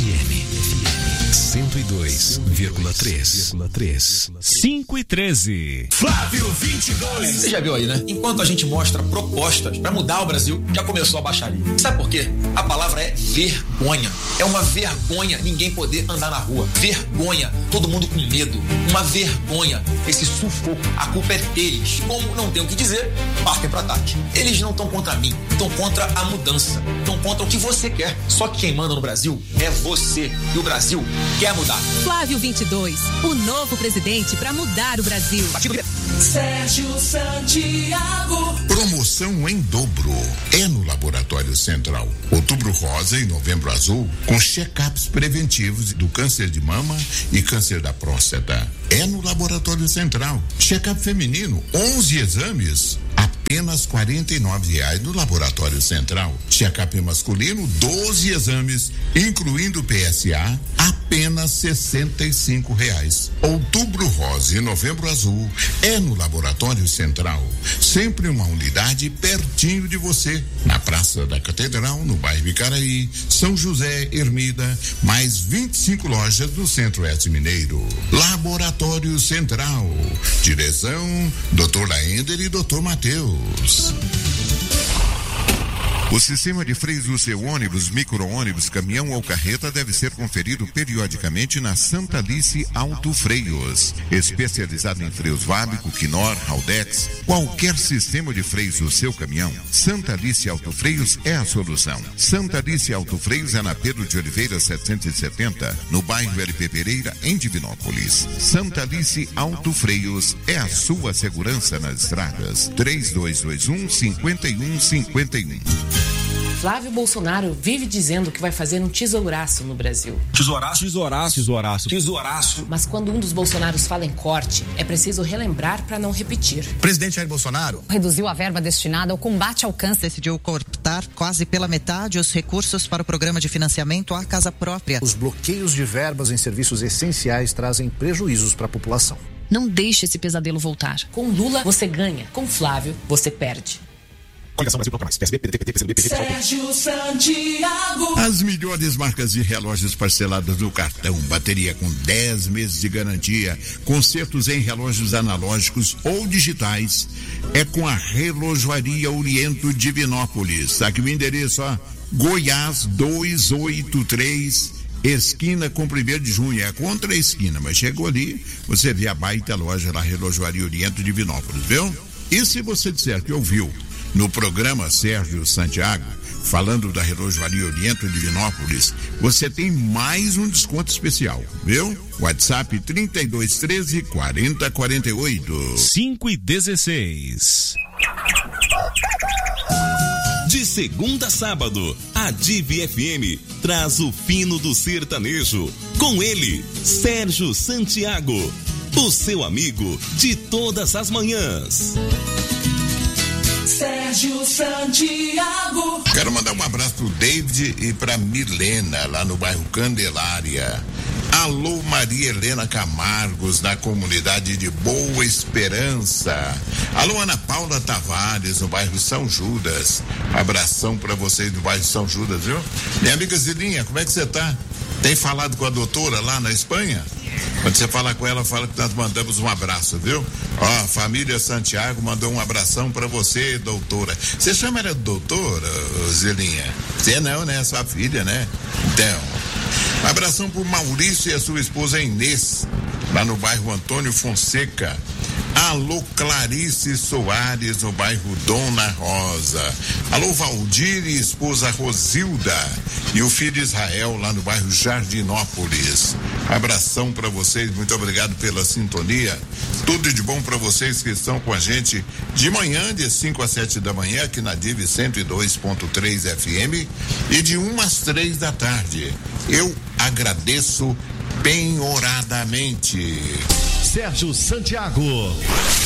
FM 102,3. 5:13. Flávio 22. Você já viu aí, né? Enquanto a gente mostra propostas para mudar o Brasil, já começou a baixaria. Sabe por quê? A palavra é vergonha. É uma vergonha ninguém poder andar na rua. Vergonha. Todo mundo com medo. Uma vergonha. Esse sufoco. A culpa é deles. Como não tem o que dizer, partem para ataque. Eles não estão contra mim. Estão contra a mudança. Estão contra o que você quer. Só que quem manda no Brasil é você. E o Brasil quer mudar. Flávio 22, o novo presidente para mudar o Brasil. Sérgio Santiago. Promoção em dobro. É no Laboratório Central. Outubro Rosa e Novembro Azul, com check-ups preventivos do câncer de mama e câncer da próstata. É no Laboratório Central. Check-up feminino, 11 exames, apenas R$49 no Laboratório Central. Check-up masculino, 12 exames, incluindo PSA, apenas R$65. Outubro Rosa e Novembro Azul é no Laboratório Central. Sempre uma unidade pertinho de você. Na Praça da Catedral, no bairro Icaraí, São José, Ermida, mais 25 lojas no Centro-Oeste Mineiro. Laboratório Central. Direção, Dr. Laender e Dr. Matheus. O sistema de freios do seu ônibus, micro-ônibus, caminhão ou carreta deve ser conferido periodicamente na Santa Alice Auto Freios. Especializado em freios Vábico, Knorr, Haldex, qualquer sistema de freios do seu caminhão, Santa Alice Auto Freios é a solução. Santa Alice Auto Freios é na Pedro de Oliveira 770, no bairro LP Pereira, em Divinópolis. Santa Alice Auto Freios é a sua segurança nas estradas. 3221-5151. Flávio Bolsonaro vive dizendo que vai fazer um tesouraço no Brasil. Tesouraço. Mas quando um dos Bolsonaros fala em corte, é preciso relembrar para não repetir. Presidente Jair Bolsonaro reduziu a verba destinada ao combate ao câncer. Decidiu cortar quase pela metade os recursos para o programa de financiamento à casa própria. Os bloqueios de verbas em serviços essenciais trazem prejuízos para a população. Não deixe esse pesadelo voltar. Com Lula, você ganha. Com Flávio, você perde. Coligação Brasil Bloco Mais. PSB, PDT, PCdoB, PV. Sérgio Santiago. As melhores marcas de relógios parceladas no cartão, bateria com 10 meses de garantia, consertos em relógios analógicos ou digitais, é com a Relojoaria Oriento Divinópolis. Aqui o endereço, ó, Goiás 283, esquina com 1º de junho, é contra a esquina, mas chegou ali, você vê a baita loja lá, Relojoaria Oriento Divinópolis, viu? E se você disser que ouviu no programa Sérgio Santiago, falando da Relojoaria Oriento Divinópolis, você tem mais um desconto especial, viu? WhatsApp 3213-4048. 5:16. De segunda a sábado, a Divi FM traz o fino do sertanejo. Com ele, Sérgio Santiago, o seu amigo de todas as manhãs. Sérgio Santiago. Quero mandar um abraço pro David e pra Milena, lá no bairro Candelária. Alô, Maria Helena Camargos, da comunidade de Boa Esperança. Alô, Ana Paula Tavares, no bairro São Judas. Abração pra vocês do bairro São Judas, viu? Minha amiga Zilinha, como é que você tá? Tem falado com a doutora lá na Espanha? Quando você fala com ela, fala que nós mandamos um abraço, viu? Ó, a família Santiago mandou um abração pra você, doutora. Você chama ela de doutora, Zilinha? Você não, né? Sua filha, né? Então, abração pro Maurício e a sua esposa Inês, lá no bairro Antônio Fonseca. Alô, Clarice Soares, no bairro Dona Rosa. Alô, Valdir e esposa Rosilda. E o filho Israel, lá no bairro Jardinópolis. Abração pra vocês, muito obrigado pela sintonia. Tudo de bom pra vocês que estão com a gente de manhã, de 5 às 7 da manhã, aqui na Divi 102.3 FM, e de 1 às 3 da tarde. Eu agradeço penhoradamente. Sérgio Santiago.